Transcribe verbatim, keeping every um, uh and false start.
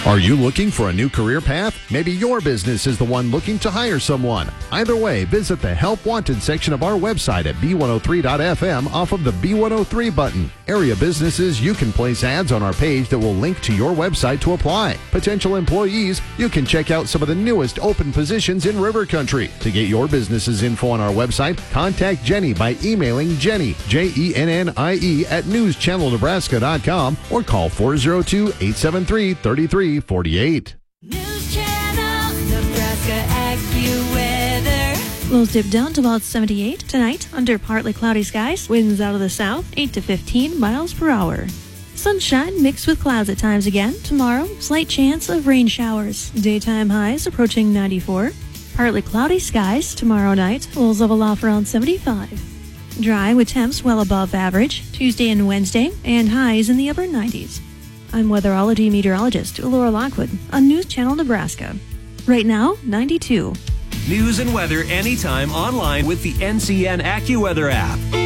Are you looking for a new career path? Maybe your business is the one looking to hire someone. Either way, visit the Help Wanted section of our website at B one oh three dot F M off of the B one oh three button. Area businesses, you can place ads on our page that will link to your website to apply. Potential employees, you can check out some of the newest open positions in River Country. To get your business's info on our website, contact Jenny by emailing Jenny, J E N N I E, at news channel nebraska dot com or call four oh two, eight seven three, three three four eight. News Channel Nebraska AccuWeather. Lows dip down to about seventy-eight tonight under partly cloudy skies. Winds out of the south, eight to fifteen miles per hour. Sunshine mixed with clouds at times again. Tomorrow, slight chance of rain showers. Daytime highs approaching ninety-four. Partly cloudy skies tomorrow night. Lows level off around seventy-five. Dry with temps well above average Tuesday and Wednesday, and highs in the upper nineties. I'm weatherology meteorologist Laura Lockwood on News Channel Nebraska. Right now, ninety-two. News and weather anytime online with the N C N AccuWeather app.